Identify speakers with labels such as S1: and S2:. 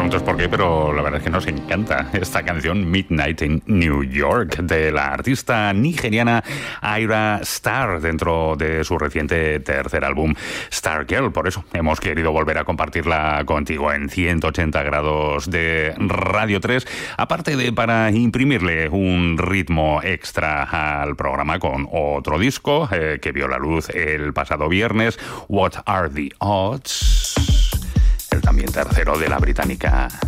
S1: preguntes por qué, pero la verdad es que nos encanta esta canción Midnight in New York de la artista nigeriana Ayra Starr dentro de su reciente tercer álbum Stargirl. Por eso hemos querido volver a compartirla contigo en 180 grados de Radio 3, aparte de para imprimirle un ritmo extra al programa con otro disco que vio la luz el pasado viernes, What Are the Odds? El también tercero de la británica